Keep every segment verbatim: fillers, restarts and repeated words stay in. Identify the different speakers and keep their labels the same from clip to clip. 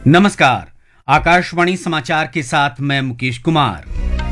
Speaker 1: नमस्कार, आकाशवाणी समाचार के साथ मैं मुकेश कुमार।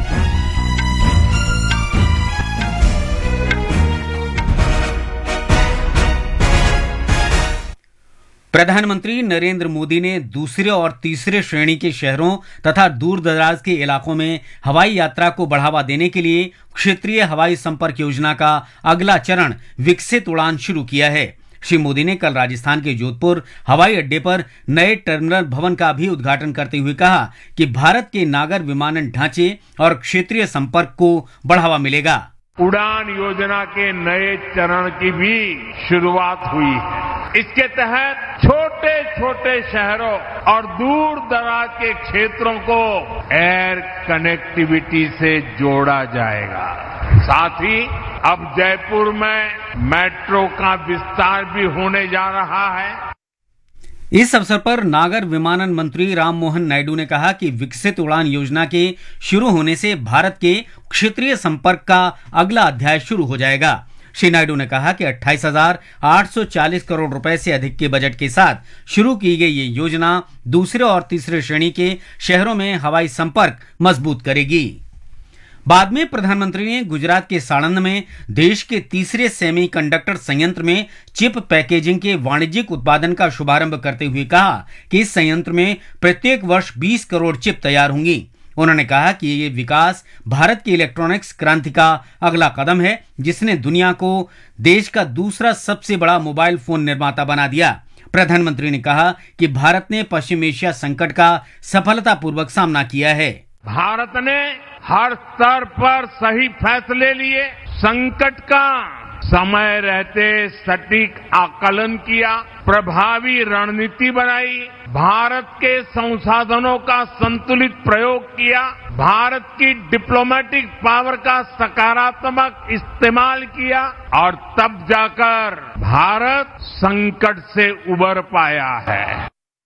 Speaker 1: प्रधानमंत्री नरेंद्र मोदी ने दूसरे और तीसरे श्रेणी के शहरों तथा दूर दराज के इलाकों में हवाई यात्रा को बढ़ावा देने के लिए क्षेत्रीय हवाई संपर्क योजना का अगला चरण विकसित उड़ान शुरू किया है। श्री मोदी ने कल राजस्थान के जोधपुर हवाई अड्डे पर नए टर्मिनल भवन का भी उद्घाटन करते हुए कहा कि भारत के नागर विमानन ढांचे और क्षेत्रीय संपर्क को बढ़ावा मिलेगा।
Speaker 2: उड़ान योजना के नए चरण की भी शुरुआत हुई है। इसके तहत छोटे छोटे शहरों और दूर दराज के क्षेत्रों को एयर कनेक्टिविटी से जोड़ा जाएगा। साथ ही अब जयपुर में मेट्रो का विस्तार भी होने जा रहा है।
Speaker 1: इस अवसर पर नागर विमानन मंत्री राम मोहन नायडू ने कहा कि विकसित उड़ान योजना के शुरू होने से भारत के क्षेत्रीय संपर्क का अगला अध्याय शुरू हो जाएगा। श्री नायडू ने कहा कि अट्ठाईस हजार आठ सौ चालीस करोड़ रुपए से अधिक के बजट के साथ शुरू की गई ये योजना दूसरे और तीसरे श्रेणी के शहरों में हवाई संपर्क मजबूत करेगी। बाद में प्रधानमंत्री ने गुजरात के साणंद में देश के तीसरे सेमीकंडक्टर संयंत्र में चिप पैकेजिंग के वाणिज्यिक उत्पादन का शुभारंभ करते हुए कहा कि इस संयंत्र में प्रत्येक वर्ष बीस करोड़ चिप तैयार होंगी। उन्होंने कहा कि ये विकास भारत की इलेक्ट्रॉनिक्स क्रांति का अगला कदम है, जिसने दुनिया को देश का दूसरा सबसे बड़ा मोबाइल फोन निर्माता बना दिया। प्रधानमंत्री ने कहा कि भारत ने पश्चिम एशिया संकट का सफलतापूर्वक सामना किया है।
Speaker 2: भारत ने हर स्तर पर सही फैसले लिए, संकट का समय रहते सटीक आकलन किया, प्रभावी रणनीति बनाई, भारत के संसाधनों का संतुलित प्रयोग किया, भारत की डिप्लोमेटिक पावर का सकारात्मक इस्तेमाल किया और तब जाकर भारत संकट से उबर पाया है।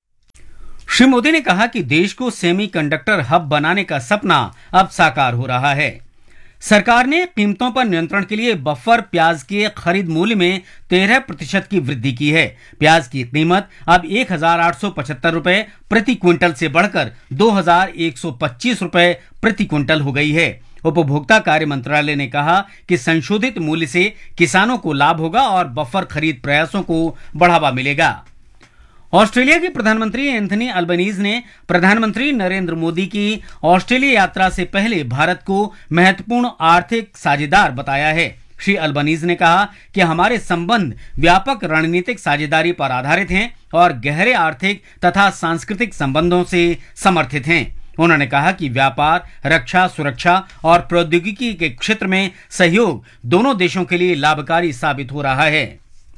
Speaker 1: श्री मोदी ने कहा कि देश को सेमीकंडक्टर हब बनाने का सपना अब साकार हो रहा है। सरकार ने कीमतों पर नियंत्रण के लिए बफर प्याज के खरीद मूल्य में तेरह प्रतिशत की वृद्धि की है। प्याज की कीमत अब एक हजार आठ सौ पचहत्तर रुपए प्रति क्विंटल से बढ़कर दो हजार एक सौ पच्चीस रुपए प्रति क्विंटल हो गई है। उपभोक्ता कार्य मंत्रालय ने कहा कि संशोधित मूल्य से किसानों को लाभ होगा और बफर खरीद प्रयासों को बढ़ावा मिलेगा। ऑस्ट्रेलिया के प्रधानमंत्री एंथनी अल्बनीज ने प्रधानमंत्री नरेंद्र मोदी की ऑस्ट्रेलिया यात्रा से पहले भारत को महत्वपूर्ण आर्थिक साझेदार बताया है। श्री अल्बनीज ने कहा कि हमारे संबंध व्यापक रणनीतिक साझेदारी पर आधारित हैं और गहरे आर्थिक तथा सांस्कृतिक संबंधों से समर्थित हैं। उन्होंने कहा कि व्यापार, रक्षा, सुरक्षा और प्रौद्योगिकी के क्षेत्र में सहयोग दोनों देशों के लिए लाभकारी साबित हो रहा है।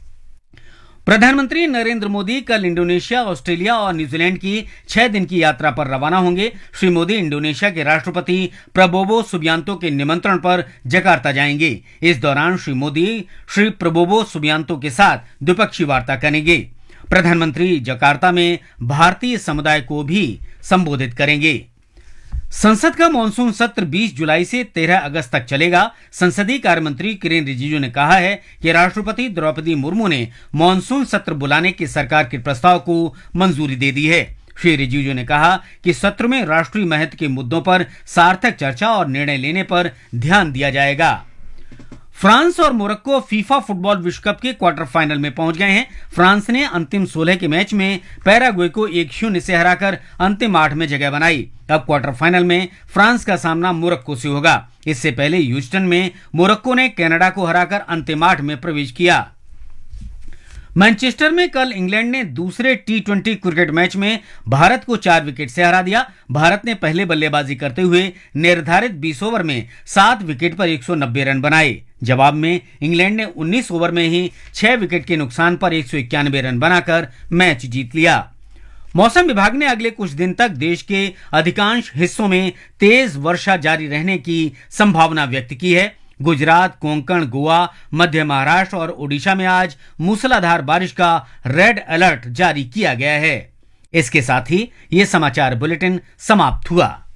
Speaker 1: प्रधानमंत्री नरेंद्र मोदी कल इंडोनेशिया, ऑस्ट्रेलिया और न्यूजीलैंड की छह दिन की यात्रा पर रवाना होंगे। श्री मोदी इंडोनेशिया के राष्ट्रपति प्रबोवो सुबियांतो के निमंत्रण पर जकार्ता जाएंगे। इस दौरान श्री मोदी श्री प्रबोवो सुबियांतो के साथ द्विपक्षीय वार्ता करेंगे। प्रधानमंत्री जकार्ता में भारतीय समुदाय को भी संबोधित करेंगे। संसद का मानसून सत्र बीस जुलाई से तेरह अगस्त तक चलेगा। संसदीय कार्य मंत्री किरेन रिजिजू ने कहा है कि राष्ट्रपति द्रौपदी मुर्मू ने मानसून सत्र बुलाने के सरकार के प्रस्ताव को मंजूरी दे दी है। श्री रिजिजू ने कहा कि सत्र में राष्ट्रीय महत्व के मुद्दों पर सार्थक चर्चा और निर्णय लेने पर ध्यान दिया जाएगा। फ्रांस और मोरक्को फीफा फुटबॉल विश्व कप के क्वार्टर फाइनल में पहुंच गए हैं। फ्रांस ने अंतिम सोलह के मैच में पैराग्वे को एक शून्य से हराकर अंतिम आठ में जगह बनाई। अब क्वार्टर फाइनल में फ्रांस का सामना मोरक्को से होगा। इससे पहले ह्यूस्टन में मोरक्को ने कनाडा को हराकर अंतिम आठ में प्रवेश किया। मैनचेस्टर में कल इंग्लैंड ने दूसरे टी ट्वेंटी क्रिकेट मैच में भारत को चार विकेट से हरा दिया। भारत ने पहले बल्लेबाजी करते हुए निर्धारित बीस ओवर में सात विकेट पर एक सौ नब्बे रन बनाए। जवाब में इंग्लैंड ने उन्नीस ओवर में ही छह विकेट के नुकसान पर एक सौ इक्यानवे रन बनाकर मैच जीत लिया। मौसम विभाग ने अगले कुछ दिन तक देश के अधिकांश हिस्सों में तेज वर्षा जारी रहने की संभावना व्यक्त की है। गुजरात, कोंकण, गोवा, मध्य महाराष्ट्र और ओडिशा में आज मूसलाधार बारिश का रेड अलर्ट जारी किया गया है। इसके साथ ही ये समाचार बुलेटिन समाप्त हुआ।